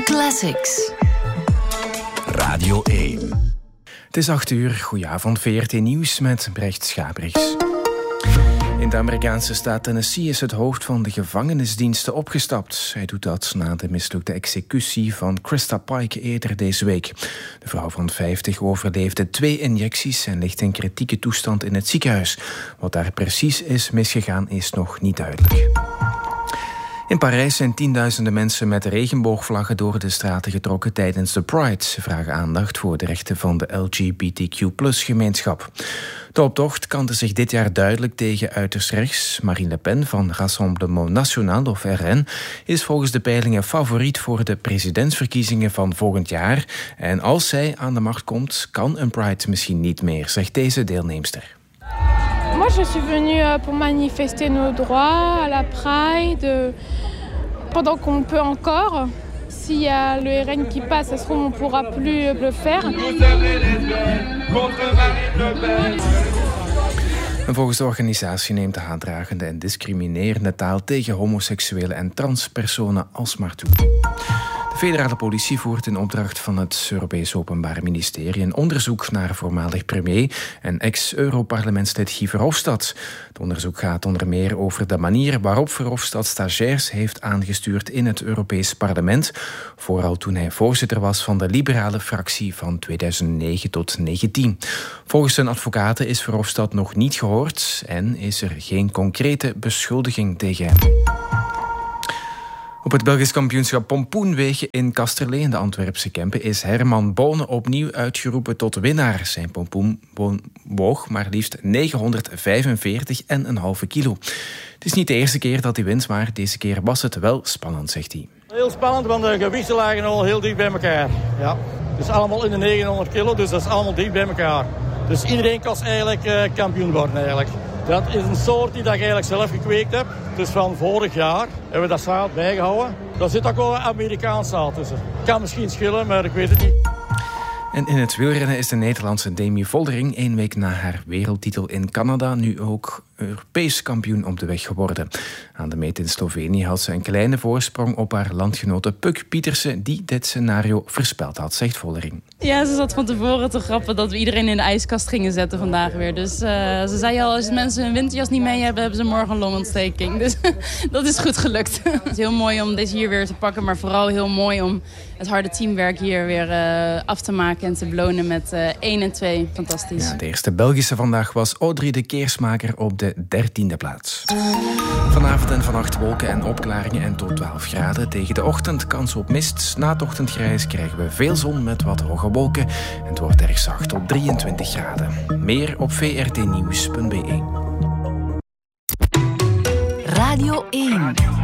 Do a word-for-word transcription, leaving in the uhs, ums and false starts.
Classics. Radio één. Het is acht uur. Goedenavond, V R T Nieuws met Brecht Schabrichs. In de Amerikaanse staat Tennessee is het hoofd van de gevangenisdiensten opgestapt. Hij doet dat na de mislukte executie van Krista Pike eerder deze week. De vrouw van vijftig overleefde twee injecties en ligt in kritieke toestand in het ziekenhuis. Wat daar precies is misgegaan is nog niet duidelijk. In Parijs zijn tienduizenden mensen met regenboogvlaggen door de straten getrokken tijdens de Pride. Ze vragen aandacht voor de rechten van de L G B T Q plus gemeenschap. De optocht kantte zich dit jaar duidelijk tegen uiterst rechts. Marine Le Pen van Rassemblement National, of R N, is volgens de peilingen favoriet voor de presidentsverkiezingen van volgend jaar. En als zij aan de macht komt, kan een Pride misschien niet meer, zegt deze deelnemster. Moi, je suis venue pour manifester nos droits à la Pride, pendant qu'on peut encore. S'il y a le R N qui passe, ça se trouve, on ne pourra plus le faire. En volgens de organisatie neemt de haatdragende en discriminerende taal tegen homoseksuelen en transpersonen alsmaar toe. De federale politie voert in opdracht van het Europees Openbaar Ministerie een onderzoek naar voormalig premier en ex-Europarlementslid Guy Verhofstadt. Het onderzoek gaat onder meer over de manier waarop Verhofstadt stagiairs heeft aangestuurd in het Europees Parlement, vooral toen hij voorzitter was van de liberale fractie van tweeduizend negen tot negentien. Volgens zijn advocaten is Verhofstadt nog niet gehoord en is er geen concrete beschuldiging tegen hem. Op het Belgisch kampioenschap pompoenwegen in Kasterlee in de Antwerpse Kempen is Herman Bonen opnieuw uitgeroepen tot winnaar. Zijn pompoen woog maar liefst negenhonderdvijfenveertig komma vijf kilo. Het is niet de eerste keer dat hij wint, maar deze keer was het wel spannend, zegt hij. Heel spannend, want de gewichten lagen al heel dicht bij elkaar. Ja. Dus allemaal in de negenhonderd kilo, dus dat is allemaal dicht bij elkaar. Dus iedereen kan eigenlijk uh, kampioen worden eigenlijk. Dat is een soort die ik eigenlijk zelf gekweekt heb. Dus van vorig jaar hebben we dat zaad bijgehouden. Daar zit ook wel Amerikaans zaad tussen. Kan misschien schillen, maar ik weet het niet. En in het wielrennen is de Nederlandse Demi Vollering één week na haar wereldtitel in Canada nu ook Europees kampioen op de weg geworden. Aan de meet in Slovenië had ze een kleine voorsprong op haar landgenote Puk Pietersen, die dit scenario voorspeld had, zegt Vollering. Ja, ze zat van tevoren te grappen dat we iedereen in de ijskast gingen zetten vandaag weer. Dus uh, ze zei al, als mensen hun winterjas niet mee hebben, hebben ze morgen een longontsteking. Dus dat is goed gelukt. Het is heel mooi om deze hier weer te pakken, maar vooral heel mooi om het harde teamwerk hier weer uh, af te maken en te belonen met uh, één en twee. Fantastisch. Ja, de eerste Belgische vandaag was Audrey de Keersmaker op de dertiende plaats. Vanavond en vannacht wolken en opklaringen en tot twaalf graden. Tegen de ochtend kans op mist. Na het ochtendgrijs krijgen we veel zon met wat hoge wolken. En het wordt erg zacht tot drieëntwintig graden. Meer op v r t nieuws punt b e. Radio één.